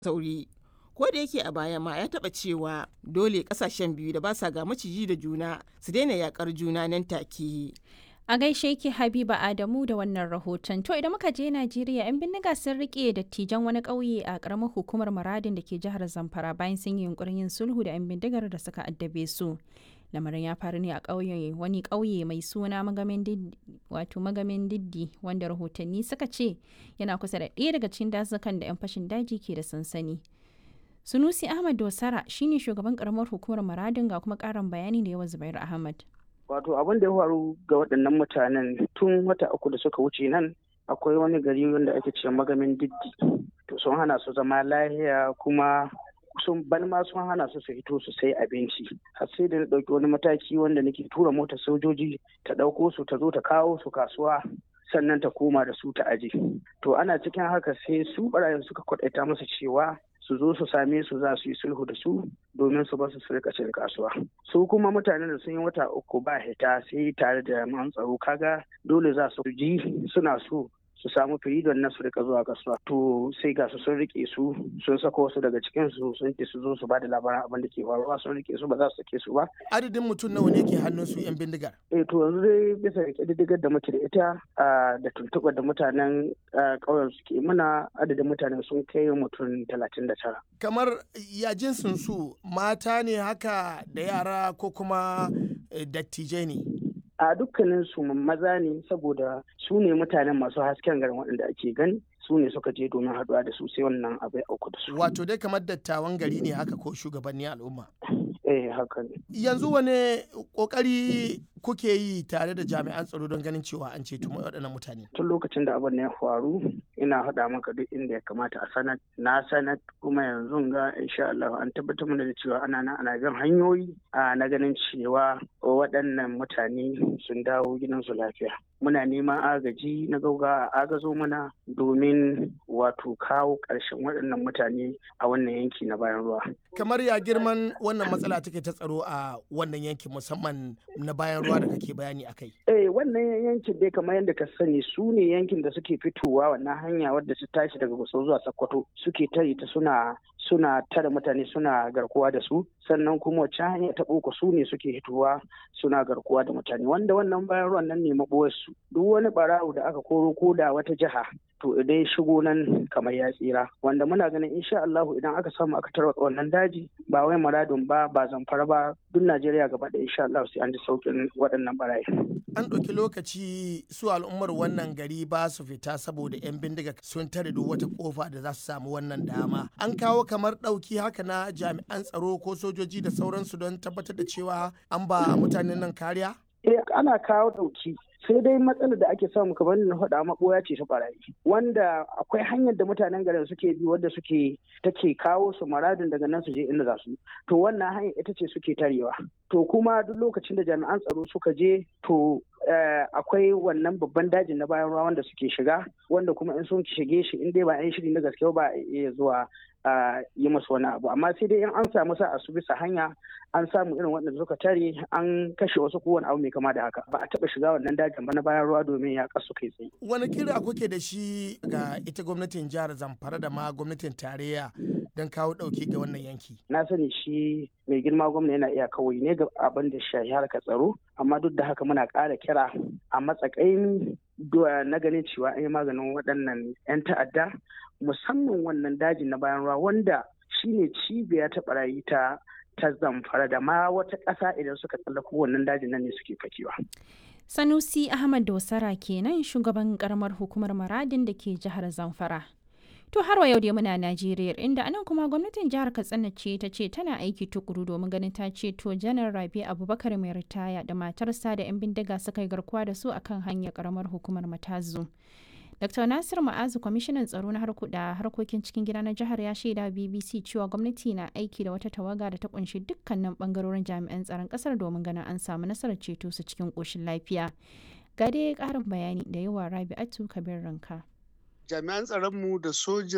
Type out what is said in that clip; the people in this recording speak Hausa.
sauri. Ko da yake a baya ma ya taɓa cewa dole ƙasashen biyu da ba sa ga maciji da juna su daina yakar juna nan take. A gaishe ki Habiba Adamu da wannan rahoton. To idan muka je Najeriya, 'yan bindiga sun rike dattijan wani ƙauye a ƙaramar hukumar Maradin da ke jihar Zamfara bayan sun yi yunkurin yin sulhu da 'yan bindigar da suka addabe su. Lamarin ya faru ne a wani ƙauye mai suna Magamin Diddi wanda rahotanni suka ce yana kusa da ɗaya daga cikin dazukan da 'yan fashin daji ke da sansani. Sunusi Ahmad Dosara shine shugaban ƙaramar hukumar Maradin ga kuma ƙarin bayani da yawa Zubairu Ahmad. Wato abin da ya faru ga waɗannan mutanen tun wata uku da suka wuce nan akwai wani gari wanda ake ce Magamin Diddi. To sun hana su zama lahiya kuma sun hana su hito su sai abinci. Har sai da na ɗauki wani mataki wanda nake tura motar sojoji ta ɗauko su ta zo ta kawo su kasuwa sannan ta koma da su ta aje. To ana cikin haka sai su ɓarayin suka kwaɗaita musu cewa su zo su same su za su yi sulhu da su domin su basu su rika cin kasuwa. Su kuma mutanen da sun yi wata uku ba hita sai tare da jami'an tsaro kaga dole za su ji suna so su samu firidon na su rika zuwa kasuwa. To sai ga su sun rike su sun sako wasu daga cikin su sun ce su zo su ba da labaran abin da ke faruwa sun rike su ba za su sake su ba. Adadin mutum nawa ne ke hannun su 'yan bindigar? To yanzu dai bisa rike diddigar da muke da ita da tuntuɓar da mutanen ƙauyen suke muna adadin mutanen sun kai mutum 39. Kamar ya jinsin su mata ne haka da yara ko kuma dattijai ne? A dukkanin su maza ne saboda su ne mutanen masu hasken garin waɗanda ake gani su ne suka je domin haɗuwa da su sai wannan abu ya auku da su. Wato dai kamar dattawan gari ne haka ko shugabanni al'umma? Haka ne. Yanzu wane kokari kuke yi tare da jami'an tsaro don ganin cewa an ceto waɗannan mutane? Tun lokacin da abin ya faru ina haɗa maka duk inda ya kamata a sanar. Na sanar kuma yanzu ga insha Allah an tabbatar mana da cewa ana bin hanyoyi na ganin cewa waɗannan mutane sun dawo gidansu lafiya. Muna neman agaji na gauga a agazo mana domin wato kawo ƙarshen waɗannan mutane a wannan yanki na bayan ruwa. Kamar ya girman wannan matsala take ta tsaro a wannan yankin musamman na bayan ruwa da kake bayani a kai? Wannan yankin dai kamar yadda ka sani su ne yankin da suke fitowa wannan hanya wadda su tashi daga Gusau zuwa Sokoto suke tare ta suna tare mutane suna garkuwa da su sannan kuma wacce hanya ta ɓoko su ne suke hitowa suna garkuwa da mutane wanda wannan bayan ruwan nan ne maɓoyar su duk wani ɓarawo da aka koro ko da wata jiha to idan ya shigo nan kamar ya tsira wanda muna ganin insha Allah idan aka samu aka tarwatsa wannan daji ba wai Maradun ba Zamfara ba duk Najeriya gaba da insha Allah sai an ji saukin waɗannan barayi. An ɗauki lokaci su al'ummar wannan gari ba su fita saboda 'yan bindiga sun tare duk wata kofa da za su samu wannan dama. An kawo kamar ɗauki haka na jami'an tsaro ko sojoji da sauransu don tabbatar da cewa an ba mutanen nan kariya? Ana kawo ɗauki. Sai dai matsalar da ake samu kamar na faɗa maɓoya ce ta ɓarayi wanda akwai hanyar da mutanen garin suke bi wadda take kawo su Maradin daga nan su je inda za su to wannan hanyar ita ce suke tarewa to kuma duk lokacin da jami'an tsaro suka je to akwai wannan babban dajin na bayan ruwa wanda suke shiga wanda kuma in sun shige shi in dai ba 'yan shiri na gaske ba iya zuwa yi masu wani abu amma sai dai in an samu sa su bisa hanya an samu irin waɗanda suka tare an kashe wasu kowane abu mai kama da haka ba a taɓa shiga wannan dajin ba na bayan ruwa domin ya kasu kai tsaye. Wani kira kuke da shi ga ita gwamnatin jihar Zamfara da ma gwamnatin tarayya don kawo ɗauki ga wannan yanki? Na sani shi mai girma gwamna yana iya kawai ne ga abin da shahi harkar tsaro amma duk da haka muna ƙara kira a matsakaimi na ganin cewa an yi maganin waɗannan 'yan ta'adda musamman wannan dajin na bayan ruwa wanda shine cibiya ta barayi ta Zamfara da ma wata ƙasa idan suka tsallako wannan dajin nan ne suke fakewa. Sanusi Ahmad Dosara kenan shugaban karamar hukumar Maradin da ke jihar Zamfara. To har wa yau dai muna Najeriya inda anan kuma gwamnatin jihar Katsina ce ta ce tana aiki tukuru domin ganin ta ceto Janar Rabi Abubakar mai ritaya da matarsa da 'yan bindiga suka yi garkuwa da su akan hanyar karamar hukumar Matazu. Dr. Nasir Ma'azu kwamishinan tsaro na harkokin cikin gida na jihar ya shaida BBC cewa gwamnati na aiki da wata tawaga da ta kunshi dukkanin bangarorin jami'an tsaron kasar domin ganin an samu nasarar ceto su cikin koshin lafiya. Ga dai karin bayani da yawa Rabi'atu Kabir Ranka. Jami'an tsaronmu da sojin